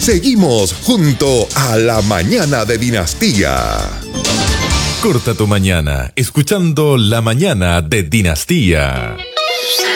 Seguimos junto a la mañana de Dinastía. Corta tu mañana escuchando La Mañana de Dinastía.